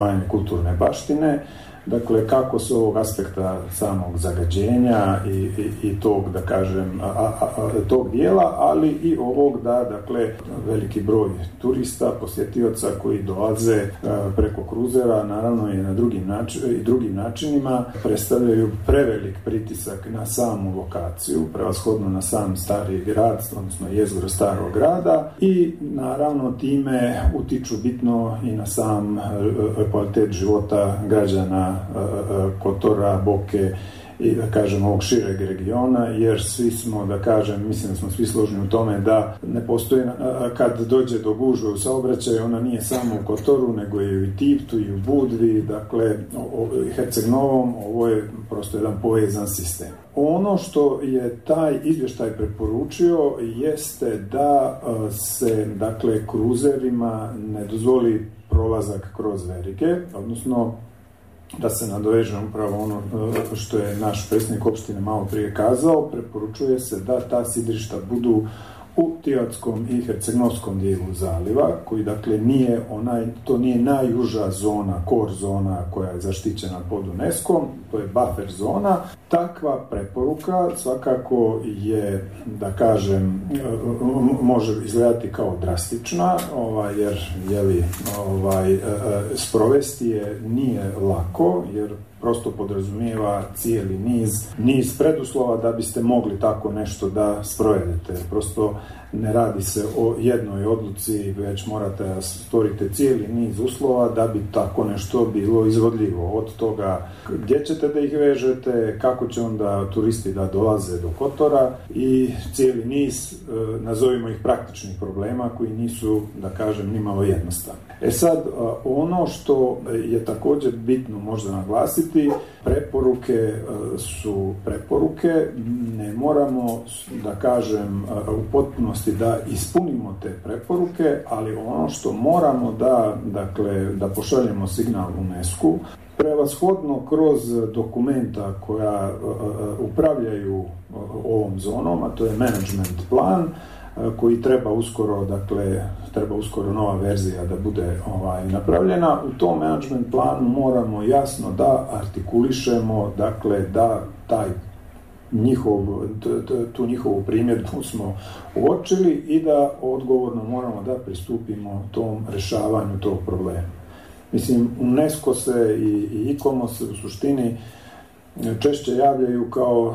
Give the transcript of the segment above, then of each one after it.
kulturne baštine. Dakle, kako s ovog aspekta samog zagađenja i tog, da kažem, tog dijela, ali i ovog da, dakle, veliki broj turista, posjetioca koji dolaze preko kruzera, naravno i na drugim načinima, predstavljaju prevelik pritisak na samu lokaciju, prevashodno na sam stari grad, odnosno jezgro starog grada, i naravno time utiču bitno i na sam kvalitet života građana Kotora, Boke i, da kažem, ovog šireg regiona, jer svi smo, da kažem, mislim da smo svi složni u tome da ne postoji, kad dođe do gužve u saobraćaju, ona nije samo u Kotoru, nego i u Tivtu i u Budvi, dakle, Herceg Novom, ovo je prosto jedan povezan sistem. Ono što je taj izvještaj preporučio jeste da se, dakle, kruzerima ne dozvoli prolazak kroz verige, odnosno da se nadoveže upravo ono što je naš predsjednik opštine malo prije kazao, preporučuje se da ta sidrišta budu u Tivatskom i Hercegnovskom dijelu zaliva, koji, dakle, to nije najuža zona, core zona koja je zaštićena pod UNESCO-om, to je buffer zona. Takva preporuka svakako je, da kažem, može izgledati kao drastična, jer sprovesti je nije lako, jer prosto podrazumijeva cijeli niz preduslova da biste mogli tako nešto da sprovedete. Prosto ne radi se o jednoj odluci, već morate da stvorite cijeli niz uslova da bi tako nešto bilo izvodljivo. Od toga gdje ćete da ih vežete, kako će onda turisti da dolaze do Kotora i cijeli niz, nazovimo ih, praktičnih problema koji nisu, da kažem, nimalo jednostavni. Sad, ono što je također bitno možda naglasiti, preporuke su preporuke, ne moramo, da kažem, u potpunosti da ispunimo te preporuke, ali ono što moramo da pošaljemo signal UNESCO-u, prevashodno kroz dokumenta koja upravljaju ovom zonom, a to je management plan, koji treba uskoro nova verzija da bude napravljena. U tom management planu moramo jasno da artikulišemo, dakle, da tu njihovu primjedbu smo uočili i da odgovorno moramo da pristupimo tom rješavanju tog problema. Mislim, UNESCO se i ICOMOS se u suštini češće javljaju kao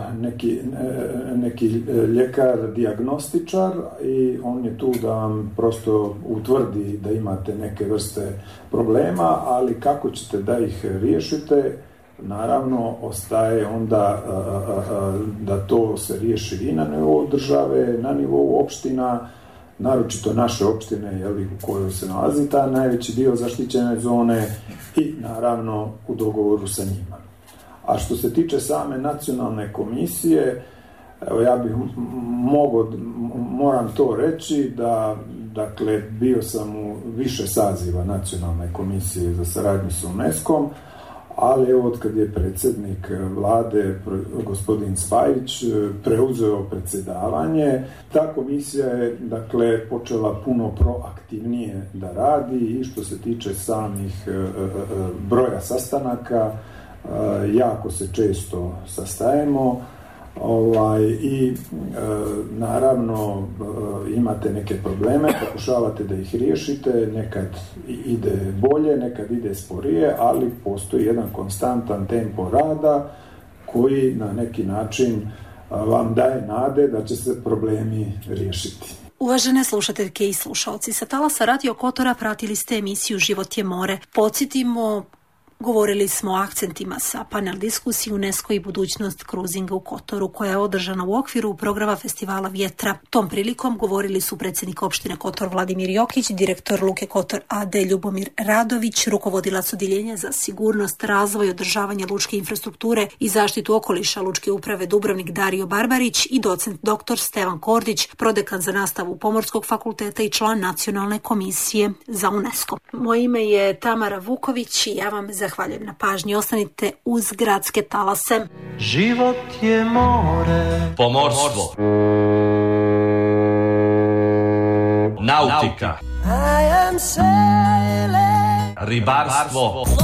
neki ljekar, dijagnostičar, i on je tu da vam prosto utvrdi da imate neke vrste problema, ali kako ćete da ih riješite, naravno ostaje onda da to se riješi i na nivou države, na nivou opština, naročito naše opštine, u kojoj se nalazi ta najveći dio zaštićene zone, i naravno u dogovoru sa njima. A što se tiče same nacionalne komisije, ja bih moram to reći da, dakle, bio sam u više saziva nacionalne komisije za saradnju s UNESCO-om, ali od kad je predsjednik vlade, gospodin Spajić, preuzeo predsjedavanje, ta komisija je, dakle, počela puno proaktivnije da radi, i što se tiče samih broja sastanaka, jako se često sastajemo, i naravno imate neke probleme, pokušavate da ih riješite, nekad ide bolje, nekad ide sporije, ali postoji jedan konstantan tempo rada koji na neki način vam daje nade da će se problemi riješiti. Uvažene slušateljke i slušalci, sa talasa Radio Kotora pratili ste emisiju Život je more. Podsjetimo, govorili smo o akcentima sa panel diskusiji UNESCO i budućnost kruzinga u Kotoru, koja je održana u okviru programa Festivala Vjetra. Tom prilikom govorili su predsjednik opštine Kotor Vladimir Jokić, direktor Luke Kotor AD Ljubomir Radović, rukovodilac odjeljenja za sigurnost, razvoj i održavanje lučke infrastrukture i zaštitu okoliša Lučke uprave Dubrovnik Dario Barbarić i docent dr. Stevan Kordić, prodekan za nastavu Pomorskog fakulteta i član Nacionalne komisije za UNESCO. Moje ime je Tamara Vuković i ja vam zahvaljujem na pažnji. Ostanite uz gradske talase. Život je more. Pomorstvo. Nautika. Ribarstvo.